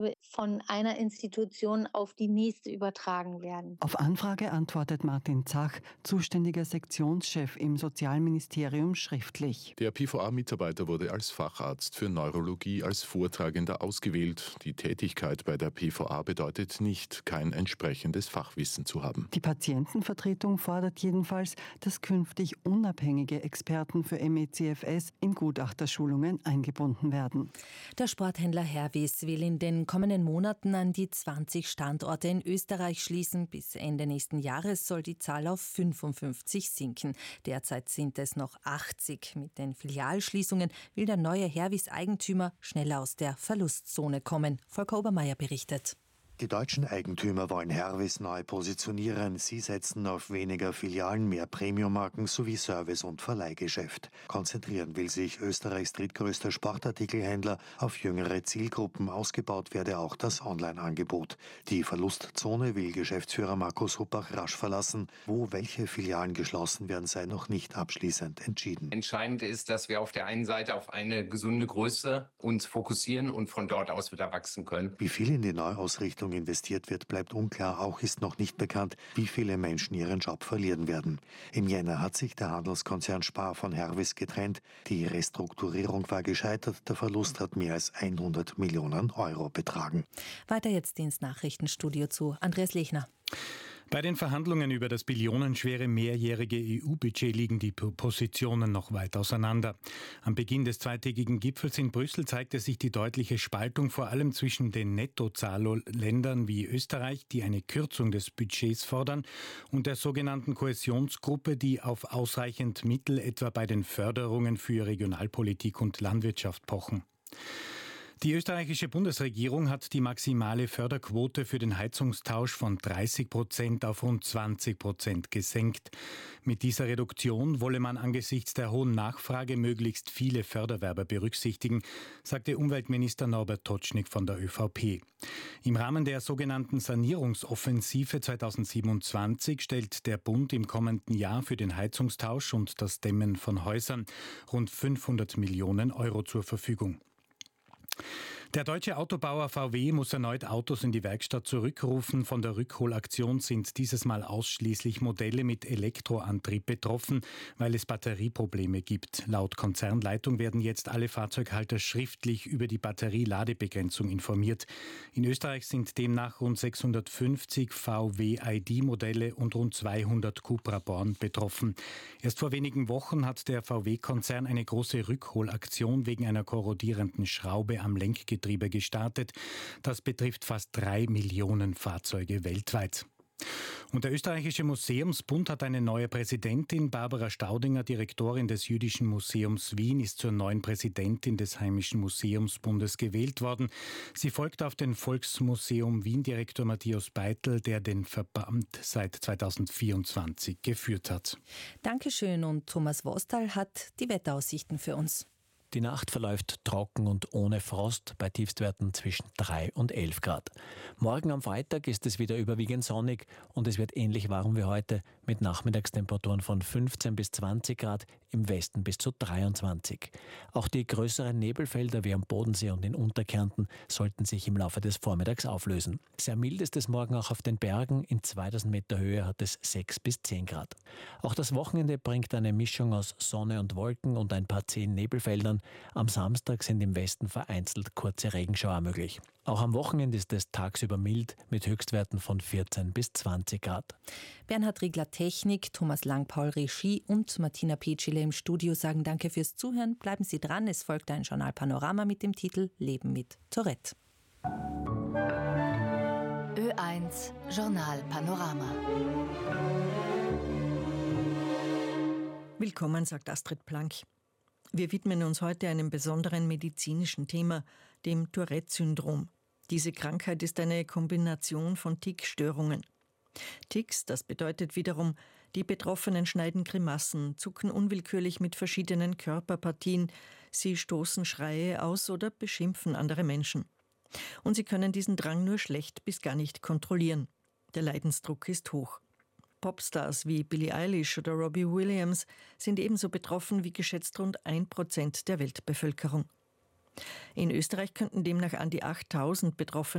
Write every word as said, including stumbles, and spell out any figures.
von einer Institution auf die nächste übertragen werden. Auf Anfrage antwortet Martin Zach, zuständiger Sektionschef im Sozialministerium, schriftlich. Der P V A-Mitarbeiter wurde als Facharzt für Neurologie als Vortragender ausgewählt. Die Tätigkeit bei der P V A bedeutet nicht, kein entsprechendes Fachwissen zu haben. Die Patientenvertretung fordert jedenfalls, dass künftig unabhängige Experten für M E C F S in Gutachterschulungen eingebunden werden. Der Sporthändler Hervis will in den kommenden Monaten an die zwanzig Standorte in Österreich schließen. Bis Ende nächsten Jahres soll die Zahl auf fünfundfünfzig sinken. Derzeit sind es noch achtzig. Mit den Filialschließungen will der neue Hervis-Eigentümer schnell aus der Verlustzone kommen. Volker Obermeier berichtet. Die deutschen Eigentümer wollen Hervis neu positionieren. Sie setzen auf weniger Filialen, mehr Premiummarken sowie Service- und Verleihgeschäft. Konzentrieren will sich Österreichs drittgrößter Sportartikelhändler auf jüngere Zielgruppen. Ausgebaut werde auch das Online-Angebot. Die Verlustzone will Geschäftsführer Markus Huppach rasch verlassen. Wo welche Filialen geschlossen werden, sei noch nicht abschließend entschieden. Entscheidend ist, dass wir auf der einen Seite auf eine gesunde Größe uns fokussieren und von dort aus wieder wachsen können. Wie viel in die Neuausrichtung investiert wird, bleibt unklar. Auch ist noch nicht bekannt, wie viele Menschen ihren Job verlieren werden. Im Jänner hat sich der Handelskonzern Spar von Hervis getrennt. Die Restrukturierung war gescheitert. Der Verlust hat mehr als hundert Millionen Euro betragen. Weiter jetzt ins Nachrichtenstudio zu Andreas Lechner. Bei den Verhandlungen über das billionenschwere mehrjährige E U-Budget liegen die Positionen noch weit auseinander. Am Beginn des zweitägigen Gipfels in Brüssel zeigte sich die deutliche Spaltung vor allem zwischen den Nettozahlerländern wie Österreich, die eine Kürzung des Budgets fordern, und der sogenannten Kohäsionsgruppe, die auf ausreichend Mittel etwa bei den Förderungen für Regionalpolitik und Landwirtschaft pochen. Die österreichische Bundesregierung hat die maximale Förderquote für den Heizungstausch von dreißig Prozent auf rund zwanzig Prozent gesenkt. Mit dieser Reduktion wolle man angesichts der hohen Nachfrage möglichst viele Förderwerber berücksichtigen, sagte Umweltminister Norbert Totschnig von der ÖVP. Im Rahmen der sogenannten Sanierungsoffensive zweitausendsiebenundzwanzig stellt der Bund im kommenden Jahr für den Heizungstausch und das Dämmen von Häusern rund fünfhundert Millionen Euro zur Verfügung. Der deutsche Autobauer V W muss erneut Autos in die Werkstatt zurückrufen. Von der Rückholaktion sind dieses Mal ausschließlich Modelle mit Elektroantrieb betroffen, weil es Batterieprobleme gibt. Laut Konzernleitung werden jetzt alle Fahrzeughalter schriftlich über die Batterieladebegrenzung informiert. In Österreich sind demnach rund sechshundertfünfzig V W I D-Modelle und rund zweihundert Cupra Born betroffen. Erst vor wenigen Wochen hat der V W-Konzern eine große Rückholaktion wegen einer korrodierenden Schraube am Lenkgetriebe gestartet. Das betrifft fast drei Millionen Fahrzeuge weltweit. Und der österreichische Museumsbund hat eine neue Präsidentin. Barbara Staudinger, Direktorin des Jüdischen Museums Wien, ist zur neuen Präsidentin des Heimischen Museumsbundes gewählt worden. Sie folgt auf den Volksmuseum Wien-Direktor Matthias Beitel, der den Verband seit zweitausendvierundzwanzig geführt hat. Dankeschön, und Thomas Wostal hat die Wetteraussichten für uns. Die Nacht verläuft trocken und ohne Frost bei Tiefstwerten zwischen drei und elf Grad. Morgen am Freitag ist es wieder überwiegend sonnig und es wird ähnlich warm wie heute mit Nachmittagstemperaturen von fünfzehn bis zwanzig Grad, im Westen bis zu dreiundzwanzig. Auch die größeren Nebelfelder wie am Bodensee und in Unterkärnten sollten sich im Laufe des Vormittags auflösen. Sehr mild ist es morgen auch auf den Bergen. In zweitausend Meter Höhe hat es sechs bis zehn Grad. Auch das Wochenende bringt eine Mischung aus Sonne und Wolken und ein paar zehn Nebelfeldern. Am Samstag sind im Westen vereinzelt kurze Regenschauer möglich. Auch am Wochenende ist es tagsüber mild mit Höchstwerten von vierzehn bis zwanzig Grad. Bernhard Riegler Technik, Thomas Langpaul Regie und Martina Petschile im Studio sagen Danke fürs Zuhören. Bleiben Sie dran, es folgt ein Journalpanorama mit dem Titel Leben mit Tourette. Ö eins Journalpanorama. Willkommen, sagt Astrid Plank. Wir widmen uns heute einem besonderen medizinischen Thema, dem Tourette-Syndrom. Diese Krankheit ist eine Kombination von Tickstörungen. Tics, das bedeutet wiederum, die Betroffenen schneiden Grimassen, zucken unwillkürlich mit verschiedenen Körperpartien, sie stoßen Schreie aus oder beschimpfen andere Menschen. Und sie können diesen Drang nur schlecht bis gar nicht kontrollieren. Der Leidensdruck ist hoch. Popstars wie Billie Eilish oder Robbie Williams sind ebenso betroffen wie geschätzt rund ein Prozent der Weltbevölkerung. In Österreich könnten demnach an die achttausend Betroffene